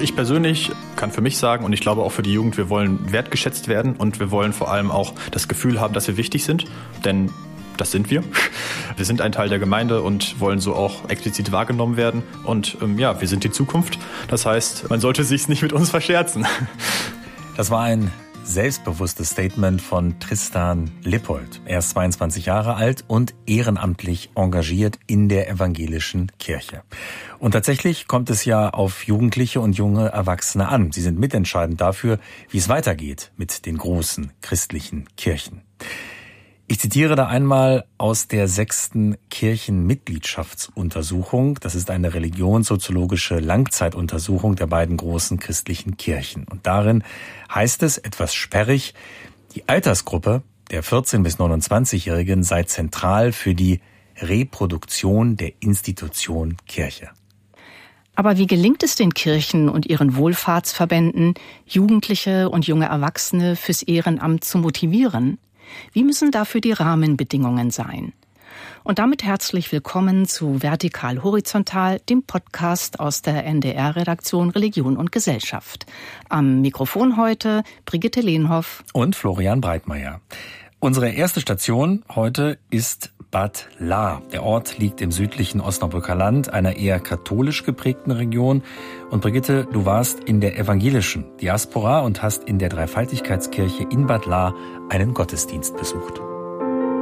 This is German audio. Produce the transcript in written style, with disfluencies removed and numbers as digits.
Ich persönlich kann für mich sagen und ich glaube auch für die Jugend, wir wollen wertgeschätzt werden und wir wollen vor allem auch das Gefühl haben, dass wir wichtig sind, denn das sind wir. Wir sind ein Teil der Gemeinde und wollen so auch explizit wahrgenommen werden und wir sind die Zukunft. Das heißt, man sollte sich's nicht mit uns verscherzen. Das war ein selbstbewusstes Statement von Tristan Lippold. Er ist 22 Jahre alt und ehrenamtlich engagiert in der evangelischen Kirche. Und tatsächlich kommt es ja auf Jugendliche und junge Erwachsene an. Sie sind mitentscheidend dafür, wie es weitergeht mit den großen christlichen Kirchen. Ich zitiere da einmal aus der 6. Kirchenmitgliedschaftsuntersuchung. Das ist eine religionssoziologische Langzeituntersuchung der beiden großen christlichen Kirchen. Und darin heißt es etwas sperrig, die Altersgruppe der 14- bis 29-Jährigen sei zentral für die Reproduktion der Institution Kirche. Aber wie gelingt es den Kirchen und ihren Wohlfahrtsverbänden, Jugendliche und junge Erwachsene fürs Ehrenamt zu motivieren? Wie müssen dafür die Rahmenbedingungen sein? Und damit herzlich willkommen zu Vertikal Horizontal, dem Podcast aus der NDR-Redaktion Religion und Gesellschaft. Am Mikrofon heute Brigitte Lehnhoff und Florian Breitmeier. Unsere erste Station heute ist Bad Lahr. Der Ort liegt im südlichen Osnabrücker Land, einer eher katholisch geprägten Region. Und Brigitte, du warst in der evangelischen Diaspora und hast in der Dreifaltigkeitskirche in Bad Lahr einen Gottesdienst besucht.